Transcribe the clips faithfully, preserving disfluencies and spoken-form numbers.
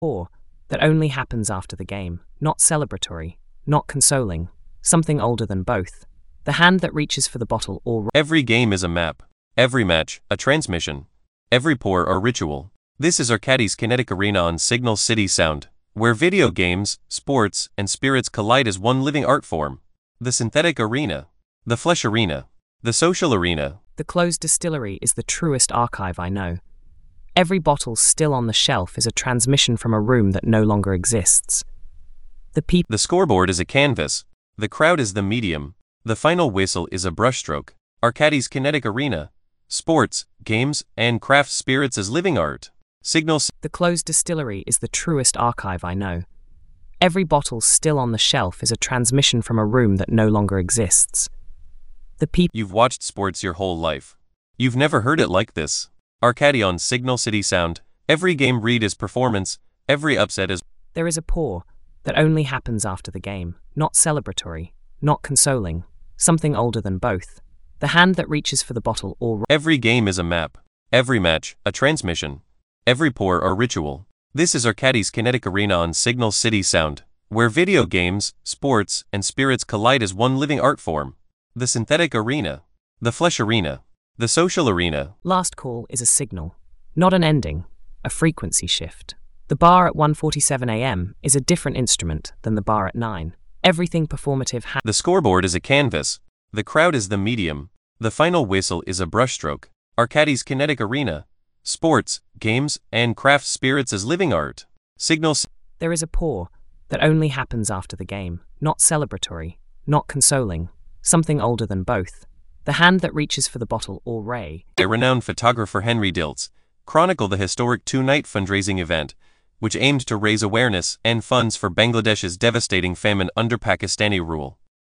Or that only happens after the game, not celebratory, not consoling, something older than both. The hand that reaches for the bottle or... Every game is a map. Every match, a transmission. Every pour, a ritual. This is Arcadis Kinetic Arena on Signal City Sound, where video games, sports, and spirits collide as one living art form. The synthetic arena. The flesh arena. The social arena. The closed distillery is the truest archive I know. Every bottle still on the shelf is a transmission from a room that no longer exists. The peop- The scoreboard is a canvas. The crowd is the medium. The final whistle is a brushstroke. Arcadis Kinetic Arena. Sports, games, and craft spirits as living art. Signal. The closed distillery is the truest archive I know. Every bottle still on the shelf is a transmission from a room that no longer exists. The peop- You've watched sports your whole life. You've never heard it like this. Arcadi on Signal City Sound. Every game read is performance. Every upset is... There is a pour that only happens after the game, not celebratory, not consoling, something older than both. The hand that reaches for the bottle or... Every game is a map. Every match, a transmission. Every pour, a ritual. This is Arcadis Kinetic Arena on Signal City Sound, where video games, sports, and spirits collide as one living art form. The synthetic arena. The flesh arena. The social arena. Last call is a signal, not an ending, a frequency shift. The bar at one forty-seven a m is a different instrument than the bar at nine. Everything performative ha- The scoreboard is a canvas. The crowd is the medium. The final whistle is a brushstroke. Arcadis Kinetic Arena. Sports, games, and craft spirits as living art. Signal. There is a pour that only happens after the game, not celebratory, not consoling, something older than both. The hand that reaches for the bottle or ray. A renowned photographer, Henry Diltz, chronicle the historic two-night fundraising event, which aimed to raise awareness and funds for Bangladesh's devastating famine under Pakistani rule.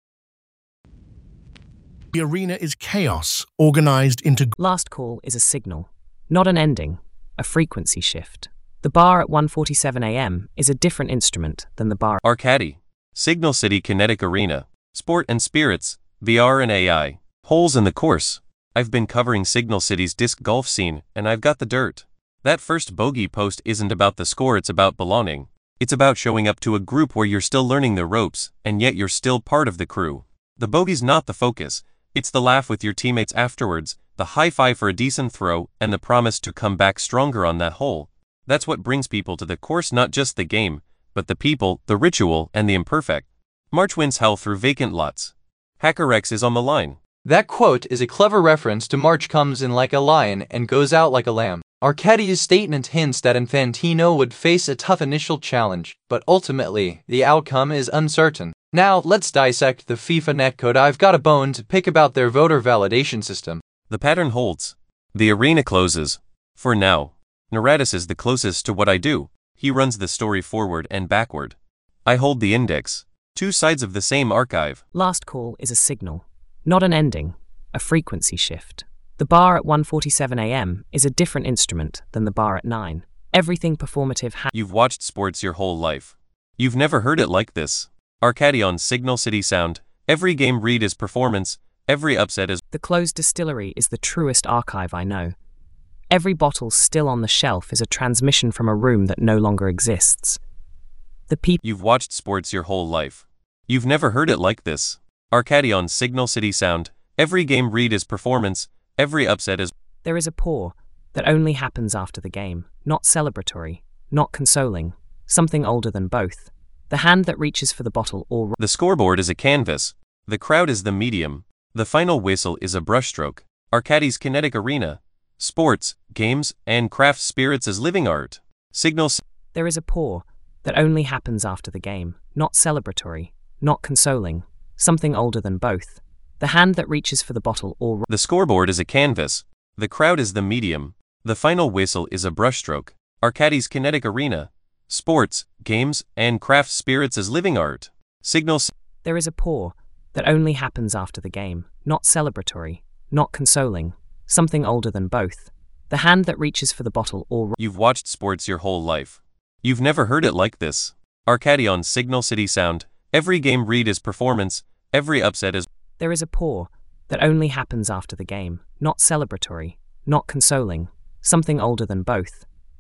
The arena is chaos, organized into... Last call is a signal, not an ending, a frequency shift. The bar at one forty-seven a m is a different instrument than the bar... Arcadi. Signal City Kinetic Arena. Sport and spirits, V R and A I. Holes in the course. I've been covering Signal City's disc golf scene, and I've got the dirt. That first bogey post isn't about the score, it's about belonging. It's about showing up to a group where you're still learning the ropes, and yet you're still part of the crew. The bogey's not the focus. It's the laugh with your teammates afterwards, the high five for a decent throw, and the promise to come back stronger on that hole. That's what brings people to the course, not just the game, but the people, the ritual, and the imperfect. March wins hell through vacant lots. HackerX is on the line. That quote is a clever reference to March comes in like a lion and goes out like a lamb. Arcadi's statement hints that Infantino would face a tough initial challenge, but ultimately, the outcome is uncertain. Now, let's dissect the FIFA netcode. I've got a bone to pick about their voter validation system. The pattern holds. The arena closes. For now. Naradis is the closest to what I do. He runs the story forward and backward. I hold the index. Two sides of the same archive. Last call is a signal, not an ending, a frequency shift. The bar at one forty-seven a m is a different instrument than the bar at nine. Everything performative ha- You've watched sports your whole life. You've never heard it like this. Arcadi on Signal City Sound. Every game read is performance. Every upset is... The closed distillery is the truest archive I know. Every bottle still on the shelf is a transmission from a room that no longer exists. The peop- You've watched sports your whole life. You've never heard it like this. Arcadi on Signal City Sound. Every game read is performance. Every upset is... There is a pour that only happens after the game, not celebratory, not consoling, something older than both. The hand that reaches for the bottle or... The scoreboard is a canvas. The crowd is the medium. The final whistle is a brushstroke. Arcadi's Kinetic Arena. Sports, games, and craft spirits as living art. Signal... There is a pour that only happens after the game, not celebratory, not consoling, something older than both. The hand that reaches for the bottle or... The scoreboard is a canvas. The crowd is the medium. The final whistle is a brushstroke. Arcadi's Kinetic Arena. Sports, games, and craft spirits as living art. Signal... There is a pour that only happens after the game, not celebratory, not consoling, something older than both. The hand that reaches for the bottle or... You've watched sports your whole life. You've never heard it like this. Arcadi on Signal City Sound. Every game read is performance. Every upset is... There is a pour that only happens after the game, not celebratory, not consoling, something older than both.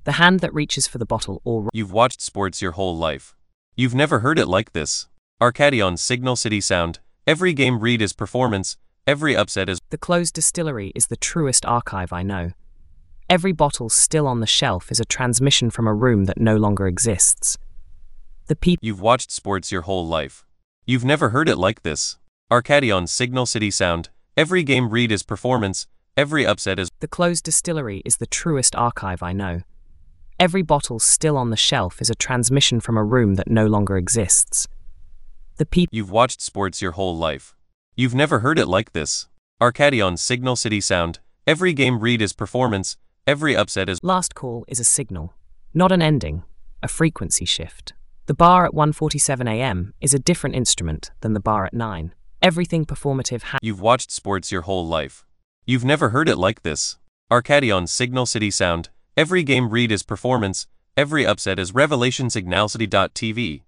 The hand that reaches for the bottle or... You've watched sports your whole life. You've never heard it like this. Arcadi on Signal City Sound. Every game read is performance, every upset is... The closed distillery is the truest archive I know. Every bottle still on the shelf is a transmission from a room that no longer exists. The people... You've watched sports your whole life. You've never heard it like this. Arcadi on Signal City Sound. Every game read is performance, every upset is... The closed distillery is the truest archive I know. Every bottle still on the shelf is a transmission from a room that no longer exists. The people... You've watched sports your whole life. You've never heard it like this. Arcadi on Signal City Sound. Every game read is performance, every upset is... Last call is a signal, not an ending, a frequency shift. The bar at one forty-seven a m is a different instrument than the bar at nine. Everything performative ha- You've watched sports your whole life. You've never heard it like this. Arcadi on Signal City Sound. Every game read is performance, every upset is revelation. Signal City dot T V.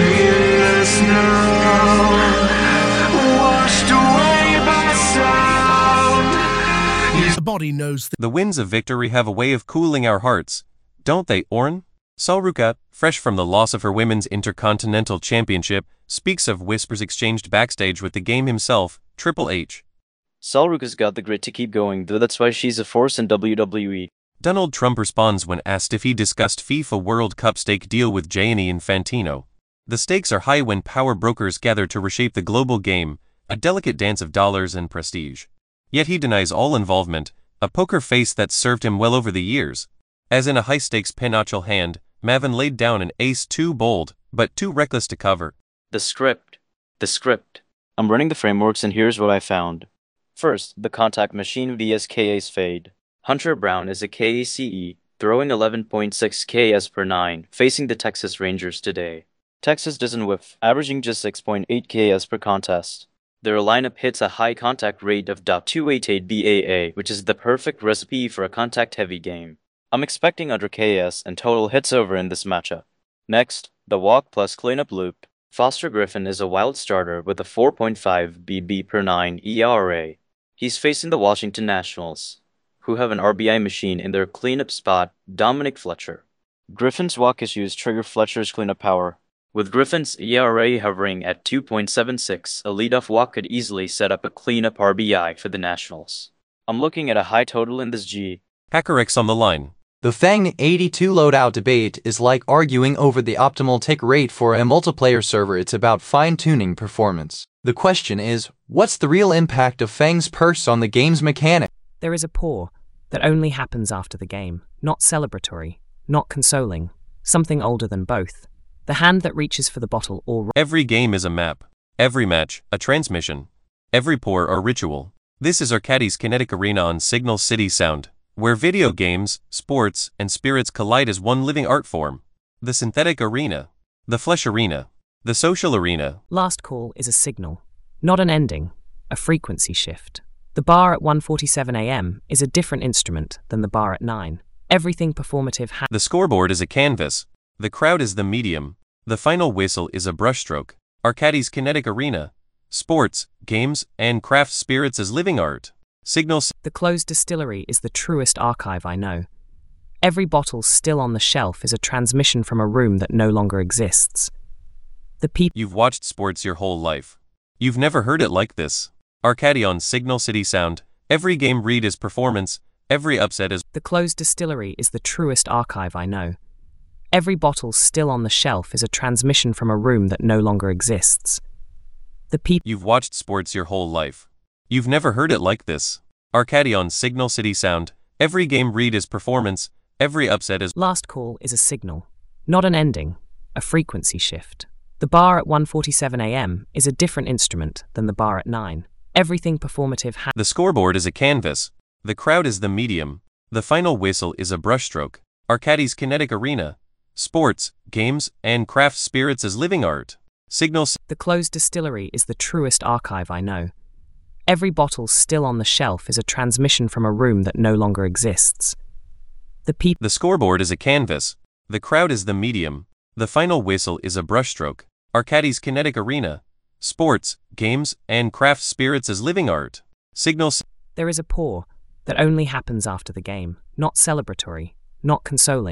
The body knows that The winds of victory have a way of cooling our hearts, don't they, Oren? Salruka, fresh from the loss of her Women's Intercontinental Championship, speaks of whispers exchanged backstage with the game himself, Triple H. Salruka's got the grit to keep going, though that's why she's a force in W W E. Donald Trump responds when asked if he discussed FIFA World Cup stake deal with Gianni Infantino. The stakes are high when power brokers gather to reshape the global game, a delicate dance of dollars and prestige. Yet he denies all involvement, a poker face that's served him well over the years. As in a high-stakes pinochle hand, Mavin laid down an ace too bold, but too reckless to cover. The script. The script. I'm running the frameworks and here's what I found. First, the contact machine vs K A's fade. Hunter Brown is a K A C E, throwing eleven point six K S per nine, facing the Texas Rangers today. Texas doesn't whiff, averaging just six point eight K S per contest. Their lineup hits a high contact rate of point two eight eight B A A, which is the perfect recipe for a contact-heavy game. I'm expecting under K S and total hits over in this matchup. Next, the walk plus cleanup loop. Foster Griffin is a wild starter with a four point five B B per nine E R A. He's facing the Washington Nationals, who have an R B I machine in their cleanup spot, Dominic Fletcher. Griffin's walk issues trigger Fletcher's cleanup power. With Griffin's E R A hovering at two point seven six, a leadoff walk could easily set up a cleanup R B I for the Nationals. I'm looking at a high total in this G. HackerX on the line. The Fang eighty-two loadout debate is like arguing over the optimal tick rate for a multiplayer server. It's about fine-tuning performance. The question is, what's the real impact of Fang's purse on the game's mechanic? There is a pour that only happens after the game, not celebratory, not consoling, something older than both. The hand that reaches for the bottle or... Every game is a map. Every match, a transmission. Every pour or ritual. This is Arcadi's Kinetic Arena on Signal City Sound, where video games, sports, and spirits collide as one living art form. The synthetic arena. The flesh arena. The social arena. Last call is a signal, not an ending, a frequency shift. The bar at one forty-seven a m is a different instrument than the bar at nine. Everything performative ha- The scoreboard is a canvas. The crowd is the medium. The final whistle is a brushstroke. Arcadi's Kinetic Arena. Sports, games, and craft spirits as living art. Signal. The closed distillery is the truest archive I know. Every bottle still on the shelf is a transmission from a room that no longer exists. The people. You've watched sports your whole life. You've never heard it like this. Arcadi on Signal City Sound. Every game read is performance, every upset is... The closed distillery is the truest archive I know. Every bottle still on the shelf is a transmission from a room that no longer exists. The people. You've watched sports your whole life. You've never heard it like this. Arcadi on Signal City Sound. Every game read is performance, every upset is... Last call is a signal, not an ending, a frequency shift. The bar at one forty-seven a m is a different instrument than the bar at nine. Everything performative ha- The scoreboard is a canvas. The crowd is the medium. The final whistle is a brushstroke. Arcadi's Kinetic Arena. Sports, games, and craft spirits as living art. Signal. The closed distillery is the truest archive I know. Every bottle still on the shelf is a transmission from a room that no longer exists. The people. The scoreboard is a canvas. The crowd is the medium. The final whistle is a brushstroke. Arcadi's Kinetic Arena. Sports, games, and craft spirits as living art. Signal. There is a pour that only happens after the game, not celebratory, not consoling,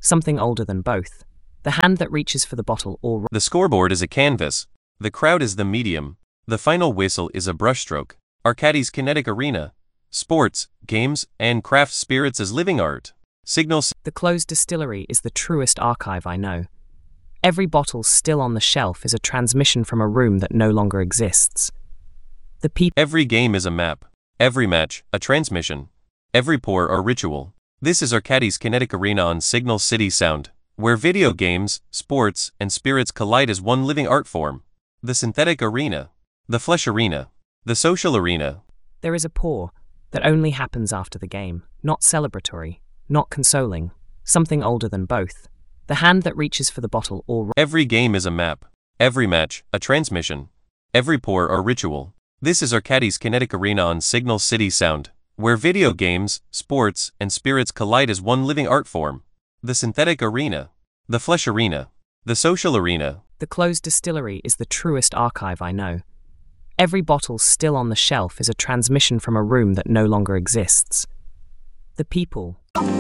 something older than both. The hand that reaches for the bottle or The scoreboard is a canvas. The crowd is the medium. The final whistle is a brushstroke. Arcadis Kinetic Arena. Sports, games, and craft spirits as living art. Signal The closed distillery is the truest archive I know. Every bottle still on the shelf is a transmission from a room that no longer exists. The people Every game is a map. Every match, a transmission. Every pour a ritual. This is Arcadis Kinetic Arena on Signal City Sound, where video games, sports, and spirits collide as one living art form. The synthetic arena. The flesh arena. The social arena. There is a pour that only happens after the game, not celebratory, not consoling, something older than both. The hand that reaches for the bottle or Every game is a map. Every match, a transmission. Every pour a ritual. This is Arcadis Kinetic Arena on Signal City Sound, where video games, sports, and spirits collide as one living art form. The synthetic arena. The flesh arena. The social arena. The closed distillery is the truest archive I know. Every bottle still on the shelf is a transmission from a room that no longer exists. The people.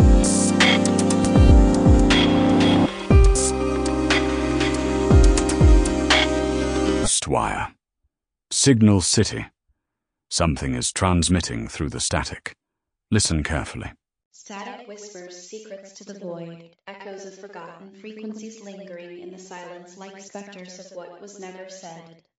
Wire. Signal City. Something is transmitting through the static. Listen carefully. Static whispers secrets to the void, echoes of forgotten frequencies lingering in the silence like specters of what was never said.